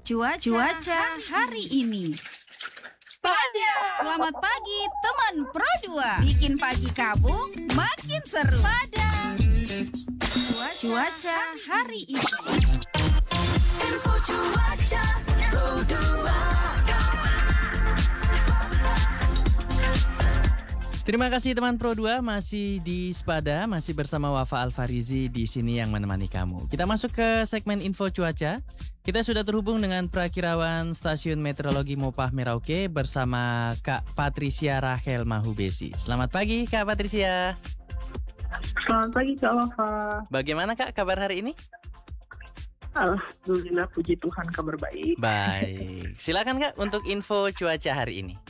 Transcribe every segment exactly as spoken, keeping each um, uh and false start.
Cuaca, Cuaca hari ini. Spada. Selamat pagi teman Pro dua. Bikin pagi kamu makin seru. Spada. Cuaca, Cuaca hari ini. Info cuaca Pro dua. Terima kasih teman Pro dua, masih di Spada, masih bersama Wafa Alfarizi di sini yang menemani kamu. Kita masuk ke segmen info cuaca. Kita sudah terhubung dengan Prakirawan Stasiun Meteorologi Mopah Merauke bersama Kak Patricia Rachel Mahubesi. Selamat pagi Kak Patricia. Selamat pagi Kak Wafa. Bagaimana Kak kabar hari ini? Alhamdulillah, puji Tuhan, kabar baik. Baik, silakan Kak untuk info cuaca hari ini.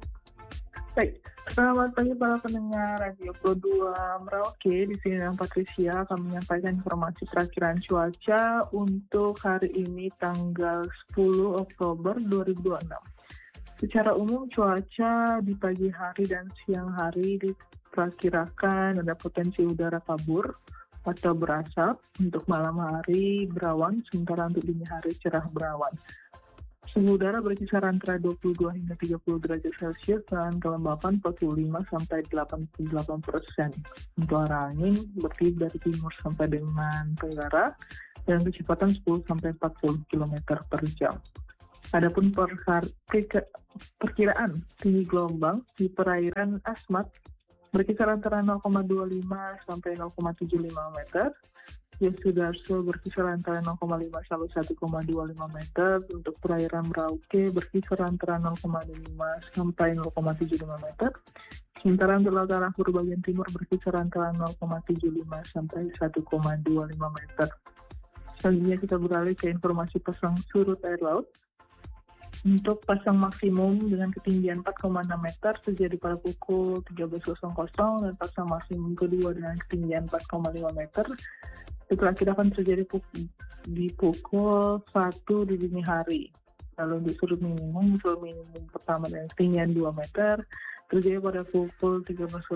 Baik, selamat pagi para pendengar Radio Pro dua Merauke. Di sini dengan Patricia akan menyampaikan informasi perakiraan cuaca untuk hari ini tanggal sepuluh Oktober dua ribu dua puluh enam. Secara umum cuaca di pagi hari dan siang hari diperkirakan ada potensi udara kabur atau berasap. Untuk malam hari berawan, sementara untuk dini hari cerah berawan. Suhu udara berkisar antara dua puluh dua hingga tiga puluh derajat Celcius dan kelembapan empat puluh lima sampai delapan puluh delapan persen. Untuk arah angin bertiup dari timur sampai dengan tenggara dengan kecepatan sepuluh sampai empat puluh kilometer per jam. Adapun perkar- perkiraan tinggi gelombang di perairan Asmat berkisar antara nol koma dua lima sampai nol koma tujuh lima meter. Yosudarso berkisar antara nol koma lima sampai satu koma dua lima meter. Untuk perairan Merauke berkisar antara nol koma lima sampai nol koma tujuh lima meter. Sementara untuk laut Arafur bagian timur berkisar antara nol koma tujuh lima sampai satu koma dua lima meter. Selanjutnya kita beralih ke informasi pasang surut air laut. Untuk pasang maksimum dengan ketinggian empat koma enam meter terjadi pada pukul tiga belas dan pasang maksimum kedua dengan ketinggian empat koma lima meter diperkirakan terjadi di pukul satu di dini hari. Lalu untuk surut minimum, surut minimum pertama dengan ketinggian dua meter terjadi pada pukul tiga belas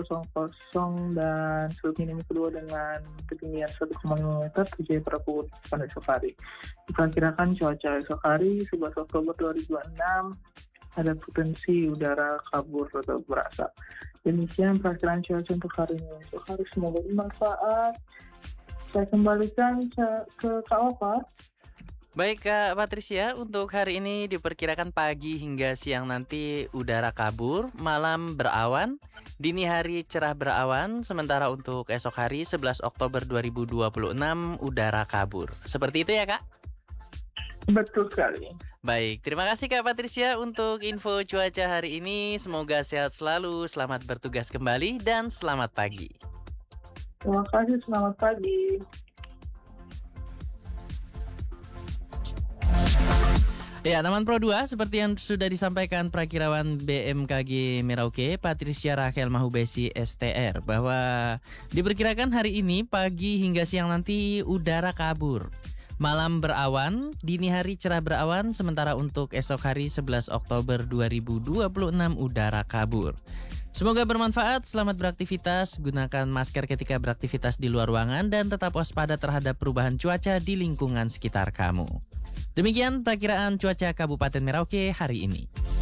dan surut minimum kedua dengan ketinggian satu koma lima meter terjadi pada pukul delapan esok hari. Diperkirakan cuaca esok hari sebelas Oktober dua ribu dua puluh enam ada potensi udara kabur atau berasap. Demikian perakiraan cuaca untuk hari ini. Esok hari semoga bermanfaat. Saya kembalikan ke Kak Opa. Baik Kak Patricia, untuk hari ini diperkirakan pagi hingga siang nanti udara kabur, malam berawan, dini hari cerah berawan, sementara untuk esok hari sebelas Oktober dua ribu dua puluh enam udara kabur. Seperti itu ya Kak? Betul sekali. Baik, terima kasih Kak Patricia untuk info cuaca hari ini. Semoga sehat selalu, selamat bertugas kembali, dan selamat pagi. Terima kasih, selamat pagi. Ya, teman Pro dua, seperti yang sudah disampaikan Prakirawan B M K G Merauke, Patricia Rachel Mahubesi S T R, bahwa diperkirakan hari ini pagi hingga siang nanti udara kabur. Malam berawan, dini hari cerah berawan, sementara untuk esok hari sebelas Oktober dua ribu dua puluh enam udara kabur. Semoga bermanfaat, selamat beraktivitas, gunakan masker ketika beraktivitas di luar ruangan, dan tetap waspada terhadap perubahan cuaca di lingkungan sekitar kamu. Demikian perakiraan cuaca Kabupaten Merauke hari ini.